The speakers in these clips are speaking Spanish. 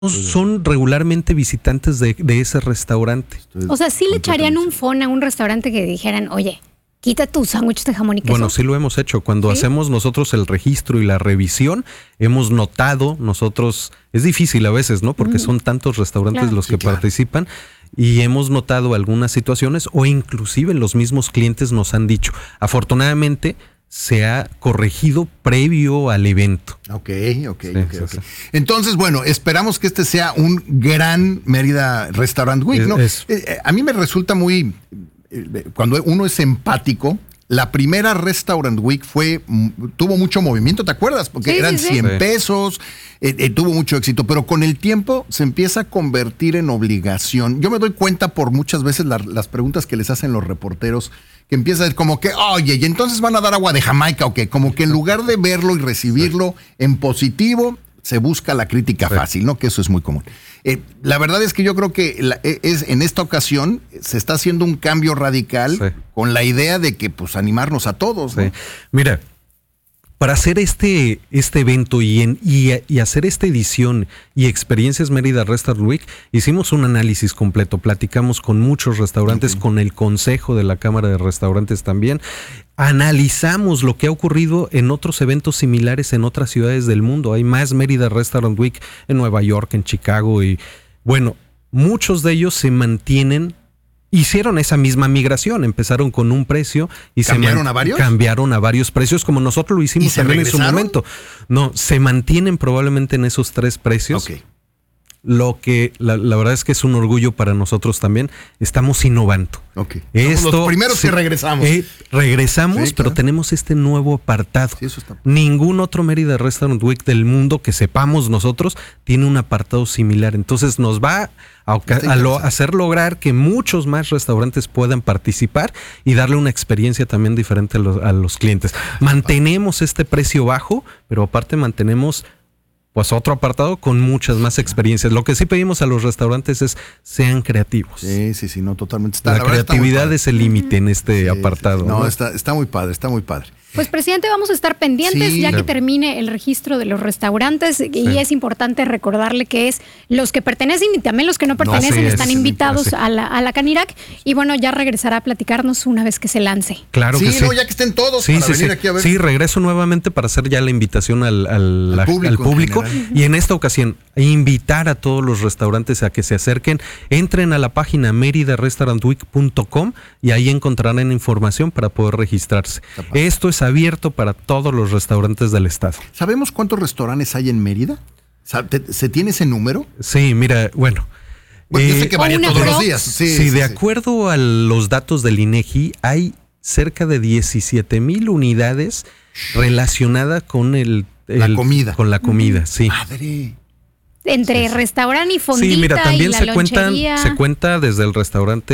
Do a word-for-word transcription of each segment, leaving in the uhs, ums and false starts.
son regularmente visitantes de, de ese restaurante. O sea, ¿sí le echarían un phone a un restaurante que dijeran, oye, quita tus sándwiches de jamón y queso? Bueno, sí lo hemos hecho. Cuando ¿Sí? hacemos nosotros el registro y la revisión, hemos notado nosotros, es difícil a veces, ¿no? Porque mm. son tantos restaurantes claro. los que sí, claro. participan, y hemos notado algunas situaciones o inclusive los mismos clientes nos han dicho. Afortunadamente, se ha corregido previo al evento. Ok, ok, sí, ok. Sí, okay. Sí. Entonces, bueno, esperamos que este sea un gran Mérida Restaurant Week, ¿no? Es, es, a mí me resulta muy... Cuando uno es empático, la primera Restaurant Week fue tuvo mucho movimiento, ¿te acuerdas? Porque sí, eran sí, sí. cien pesos, eh, eh, tuvo mucho éxito, pero con el tiempo se empieza a convertir en obligación. Yo me doy cuenta por muchas veces la, las preguntas que les hacen los reporteros, que empieza a decir como que, oye, ¿y entonces van a dar agua de Jamaica o qué? Como que en lugar de verlo y recibirlo sí. en positivo, se busca la crítica sí. fácil, ¿no? Que eso es muy común. Eh, la verdad es que yo creo que la, es, en esta ocasión se está haciendo un cambio radical sí. con la idea de que, pues, animarnos a todos, ¿no? Sí. Mira, para hacer este, este evento y, en, y, y hacer esta edición y Experiencias Mérida Restaurant Week, hicimos un análisis completo, platicamos con muchos restaurantes, okay. con el Consejo de la Cámara de Restaurantes también, analizamos lo que ha ocurrido en otros eventos similares en otras ciudades del mundo. Hay más Mérida Restaurant Week en Nueva York, en Chicago, y bueno, muchos de ellos se mantienen. Hicieron esa misma migración, empezaron con un precio y ¿Cambiaron se man- a varios? cambiaron a varios precios, como nosotros lo hicimos también en su momento. No, se mantienen probablemente en esos tres precios. Okay. Lo que la, la verdad es que es un orgullo para nosotros también. Estamos innovando. Okay. Esto, Somos los primeros sí, que regresamos. Eh, regresamos, sí, pero claro. tenemos este nuevo apartado. Sí, eso está... Ningún otro Mérida Restaurant Week del mundo que sepamos nosotros tiene un apartado similar. Entonces nos va a, a, lo, a hacer lograr que muchos más restaurantes puedan participar y darle una experiencia también diferente a los, a los clientes. Mantenemos este precio bajo, pero aparte mantenemos pues otro apartado con muchas más experiencias. Lo que sí pedimos a los restaurantes es sean creativos. Sí, sí, sí, no, totalmente. Está, la, la creatividad es el límite en este sí, apartado. Sí, no, ¿no? Está, está muy padre, está muy padre. Pues, presidente, vamos a estar pendientes sí, ya que termine el registro de los restaurantes sí. y es importante recordarle que es los que pertenecen y también los que no pertenecen no, sí, están es, invitados sí. a la, a la Canirac y bueno, ya regresará a platicarnos una vez que se lance. Claro sí, que sí. No, ya que estén todos sí, para sí, venir sí. aquí a ver. Sí, regreso nuevamente para hacer ya la invitación al, al, al público, al público y en esta ocasión invitar a todos los restaurantes a que se acerquen, entren a la página mérida restaurant week punto com y ahí encontrarán información para poder registrarse. Esto es abierto para todos los restaurantes del estado. ¿Sabemos cuántos restaurantes hay en Mérida? ¿Se tiene ese número? Sí, mira, bueno. Bueno, eh, yo sé que varía todos los días. Sí, sí, sí de sí. acuerdo a los datos del INEGI, hay cerca de diecisiete mil unidades relacionadas con el, el la comida. Con la comida, sí. Madre. Entre sí. restaurante y fondita. Sí, mira, también y la se cuentan, se cuenta desde el restaurante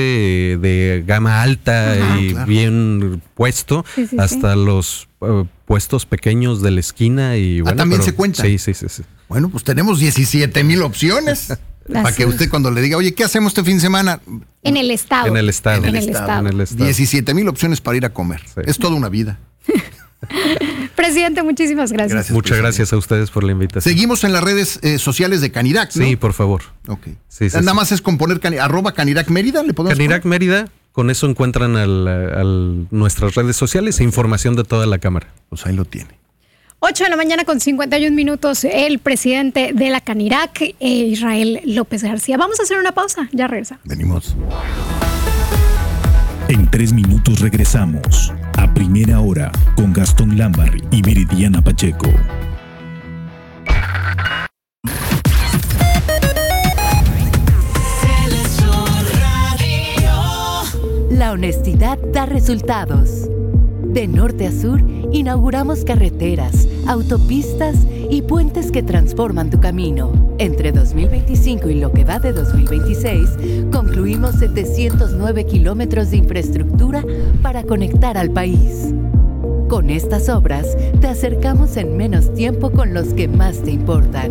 de gama alta Ajá, y claro. bien puesto sí, sí, hasta sí. los uh, puestos pequeños de la esquina y bueno. Ah, también pero, se cuenta. Sí, sí, sí, sí. Bueno, pues tenemos diecisiete mil opciones. Para que usted cuando le diga, oye, ¿qué hacemos este fin de semana? En el estado. En el estado. En el estado. En el estado. diecisiete mil opciones para ir a comer. Sí. Es toda una vida. Presidente, muchísimas gracias. gracias Muchas presidente. gracias a ustedes por la invitación. Seguimos en las redes eh, sociales de Canirac, ¿no? Sí, por favor. Ok. Sí, sí, Nada sí. más es con poner cani- arroba Canirac Mérida, ¿le podemos Canirac poner? Mérida, con eso encuentran al, al, nuestras redes sociales e información de toda la Cámara. Pues ahí lo tiene. ocho de la mañana con cincuenta y un minutos, el presidente de la Canirac, eh, Israel López García. Vamos a hacer una pausa, ya regresamos. Venimos. En tres minutos regresamos a Primera Hora con Gastón Lámbar y Viridiana Pacheco. La honestidad da resultados. De norte a sur, inauguramos carreteras, autopistas y puentes que transforman tu camino. Entre dos mil veinticinco y lo que va de dos mil veintiséis, concluimos setecientos nueve kilómetros de infraestructura para conectar al país. Con estas obras, te acercamos en menos tiempo con los que más te importan.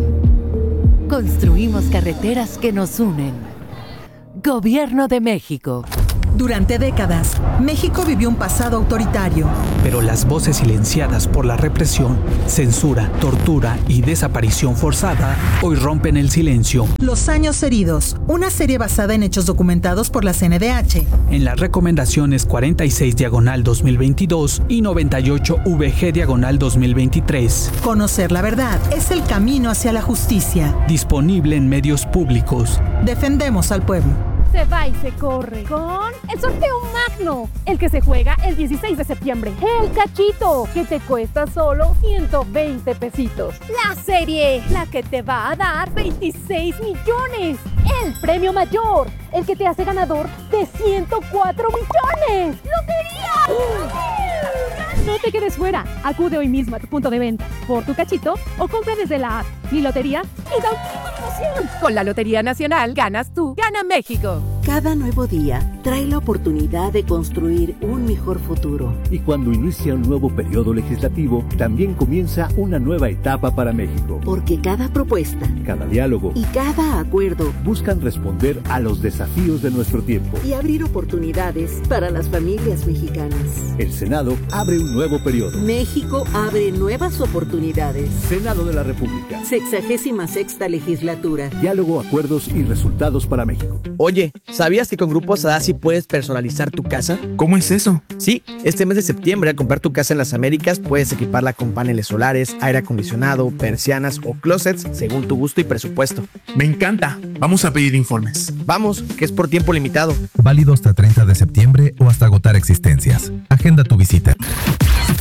Construimos carreteras que nos unen. Gobierno de México. Durante décadas, México vivió un pasado autoritario. Pero las voces silenciadas por la represión, censura, tortura y desaparición forzada hoy rompen el silencio. Los años heridos, una serie basada en hechos documentados por la C N D H. En las recomendaciones cuarenta y seis diagonal dos mil veintidós y noventa y ocho V G diagonal dos mil veintitrés. Conocer la verdad es el camino hacia la justicia. Disponible en medios públicos. Defendemos al pueblo. Se va y se corre con el sorteo magno, el que se juega el dieciséis de septiembre. El cachito, que te cuesta solo ciento veinte pesitos. La serie, la que te va a dar veintiséis millones. El premio mayor, el que te hace ganador de ciento cuatro millones. ¡Lotería! No te quedes fuera. Acude hoy mismo a tu punto de venta por tu cachito o compra desde la app Mi Lotería y da un emoción. Con la Lotería Nacional ganas tú, gana México. Cada nuevo día trae la oportunidad de construir un mejor futuro. Y cuando inicia un nuevo periodo legislativo, también comienza una nueva etapa para México. Porque cada propuesta, cada diálogo y cada acuerdo buscan responder a los desafíos de nuestro tiempo y abrir oportunidades para las familias mexicanas. El Senado abre un nuevo periodo. México abre nuevas oportunidades. Senado de la República. Sexagésima sexta legislatura. Diálogo, acuerdos y resultados para México. Oye, ¿sabías que con Grupo Sadassi puedes personalizar tu casa? ¿Cómo es eso? Sí, este mes de septiembre al comprar tu casa en las Américas puedes equiparla con paneles solares, aire acondicionado, persianas o closets según tu gusto y presupuesto. Me encanta. Vamos a pedir informes. Vamos, que es por tiempo limitado. Válido hasta treinta de septiembre o hasta agotar existencias. Agenda tu visita.